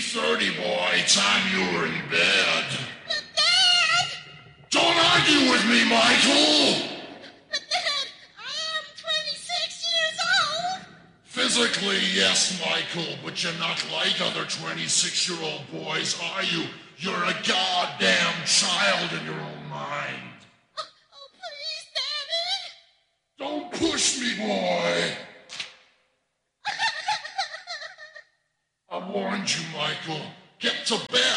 3:30, boy. Time you were in bed. But Dad! Don't argue with me, Michael! But Dad, I am 26 years old! Physically, yes, Michael, but you're not like other 26-year-old boys, are you? You're a goddamn child in your own mind. Oh, please, Daddy! Don't push me, boy! I warned you, Michael. Get to bed!